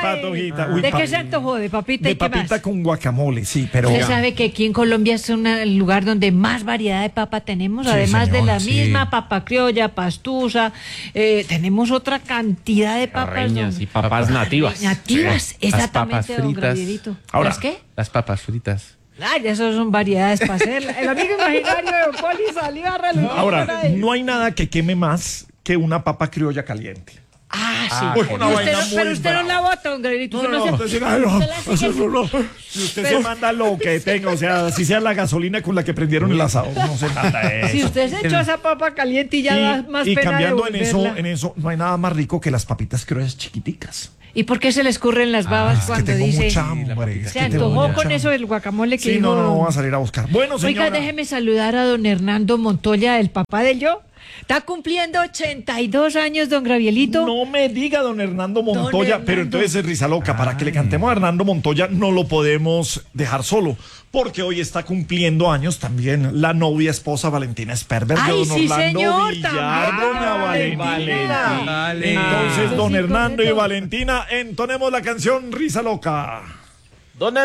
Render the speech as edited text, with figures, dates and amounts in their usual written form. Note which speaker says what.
Speaker 1: patojita. Uy,
Speaker 2: ¿De qué se antojó? ¿De papita
Speaker 1: de
Speaker 2: y qué más?
Speaker 1: papita con guacamole, sí, pero...
Speaker 2: Usted sabe que aquí en Colombia es el lugar donde más variedad de papa tenemos,
Speaker 1: Sí,
Speaker 2: además de
Speaker 1: señora,
Speaker 2: la
Speaker 1: sí.
Speaker 2: misma papa criolla, pastusa, tenemos otra cantidad de papas.
Speaker 3: Reñas y papas nativas.
Speaker 2: Nativas,
Speaker 3: Sí.
Speaker 2: exactamente,
Speaker 3: Las papas
Speaker 2: don
Speaker 3: fritas.
Speaker 2: Gravierito.
Speaker 1: Ahora-
Speaker 2: ¿Las qué?
Speaker 3: Las papas fritas.
Speaker 2: Ay, eso son variedades para hacer. El amigo imaginario de Poli salió a relucir por
Speaker 1: Ahora,
Speaker 2: ahí.
Speaker 1: no hay nada que queme más que una papa criolla caliente.
Speaker 2: Ah, sí.
Speaker 1: Uy, una
Speaker 2: Y
Speaker 1: vaina
Speaker 2: pero
Speaker 1: muy
Speaker 2: usted no
Speaker 1: brava.
Speaker 2: la bota, don Gravierito. Usted no se-
Speaker 1: usted sí, ay, no,
Speaker 2: usted la hace
Speaker 1: eso
Speaker 2: que-
Speaker 1: no. Si usted se manda lo que tenga, o sea, si sea la gasolina con la que prendieron el asado, no se manda eso.
Speaker 2: Si usted se echó esa papa caliente y ya da más
Speaker 1: y
Speaker 2: pena
Speaker 1: cambiando
Speaker 2: devolverla.
Speaker 1: en eso, no hay nada más rico que las papitas criollas chiquiticas.
Speaker 2: ¿Y por qué se le escurren las babas
Speaker 1: Es que
Speaker 2: cuando
Speaker 1: tengo
Speaker 2: dice?
Speaker 1: mucha hambre. es
Speaker 2: Se
Speaker 1: que tengo
Speaker 2: antojó
Speaker 1: mucha
Speaker 2: con eso
Speaker 1: hambre.
Speaker 2: del guacamole que
Speaker 1: Sí,
Speaker 2: dijo.
Speaker 1: no, voy a salir a buscar. Bueno, señora.
Speaker 2: Oiga, déjeme saludar a don Hernando Montoya, el papá del yo. Está cumpliendo 82 años, don Gravielito.
Speaker 1: No me diga don Hernando Montoya,
Speaker 2: Don Hernando.
Speaker 1: pero entonces es risa loca. Para que le cantemos a Hernando Montoya no lo podemos dejar solo, porque hoy está cumpliendo años también la novia esposa Valentina Sperber de
Speaker 2: Ay,
Speaker 1: don
Speaker 2: sí,
Speaker 1: Orlando
Speaker 2: señor,
Speaker 1: Villar,
Speaker 2: también,
Speaker 1: doña Valentina.
Speaker 3: Vale.
Speaker 1: Entonces, don
Speaker 2: Sí,
Speaker 1: Hernando y
Speaker 2: correcto.
Speaker 1: Valentina, entonemos la canción Risa Loca.
Speaker 4: Don